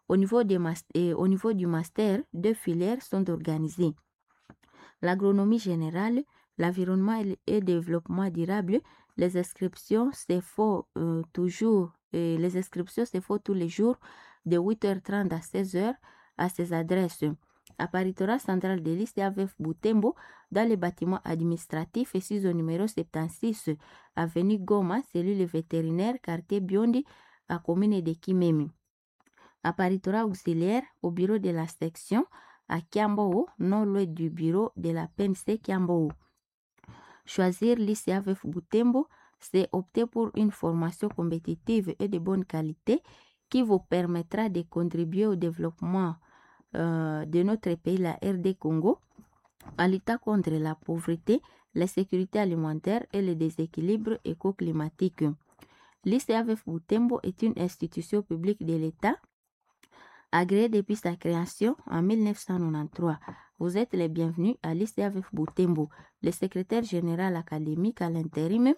Au niveau du master, 2 filières sont organisées. L'agronomie générale, l'environnement et développement durable. Les inscriptions se font tous les jours de 8h30 à 16h à ces adresses. Apparitora centrale de l'ICAVF Butembo dans le bâtiment administratif et 6 au numéro 76 avenue Goma, cellule vétérinaire, quartier Biondi, à commune de Kimemi. Apparitora auxiliaire au bureau de la section à Kiambou, non loin du bureau de la PNC Kiambou. Choisir l'ICAVF Butembo, c'est opter pour une formation compétitive et de bonne qualité qui vous permettra de contribuer au développement de notre pays, la RD Congo, en luttant contre la pauvreté, la sécurité alimentaire et le déséquilibre écoclimatique. L'ICAVF Butembo est une institution publique de l'État agréée depuis sa création en 1993. Vous êtes les bienvenus à l'ICAVF Butembo. Le secrétaire général académique à l'intérim,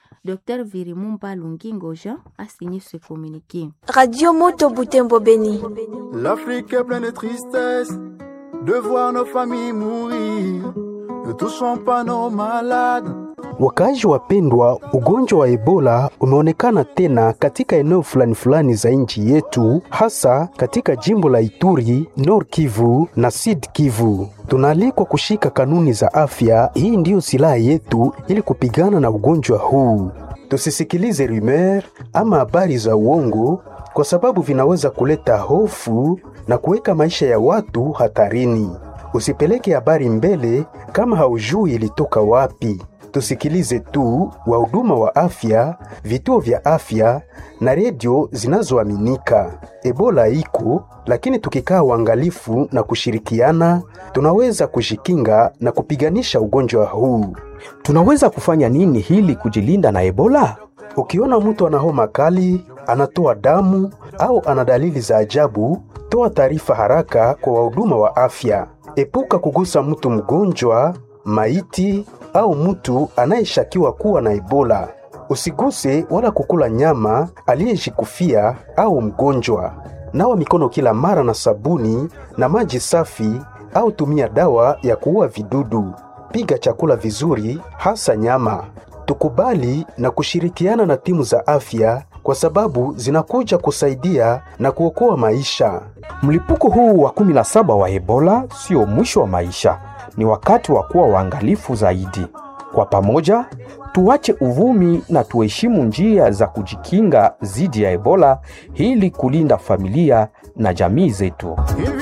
Dr Virimumba Lungingo Jean, a signé ce communiqué. Radio Moto Butembo Beni. L'Afrique est pleine de tristesse de voir nos familles mourir. Ne touchons pas nos malades. Wakazi wapendwa, ugonjwa wa Ebola umeonekana tena katika eneo fulani za nchi yetu, hasa katika jimbo la Ituri, Nord Kivu na Sud Kivu. Tunaalikwa kushika kanuni za afya. Hii ndiyo silaha yetu ili kupigana na ugonjwa huu. Tusisikilize rumeur ama habari za uongo, kwa sababu vinaweza kuleta hofu na kuweka maisha ya watu hatarini. Usipeleke habari mbele kama haujui ilitoka wapi. Tusikilize tu wahuduma wa afya, vituo vya afya na redio zinazoaminika. Ebola iko, lakini tukikaa uangalifu na kushirikiana, tunaweza kujikinga na kupiganisha ugonjwa huu. Tunaweza kufanya nini hili kujilinda na Ebola? Ukiona mtu ana homa kali, anatoa damu au ana dalili za ajabu, toa taarifa haraka kwa wahuduma wa afya. Epuka kugusa mtu mgonjwa, maiti au mtu anayeshakiwa kuwa na Ebola. Usiguse wala kukula nyama aliyejikufia au mgonjwa. Nawa mikono kila mara na sabuni na maji safi au tumia dawa ya kuua vidudu. Piga chakula vizuri, hasa nyama. Tukubali na kushirikiana na timu za afya kwa sababu zinakuja kusaidia na kuokoa maisha. Mlipuko huu wa 17 wa Ebola sio mwisho wa maisha. Ni wakati wa kuwa waangalifu zaidi. Kwa pamoja, tuache uvumi na tuheshimu njia za kujikinga dhidi ya Ebola ili kulinda familia na jamii zetu.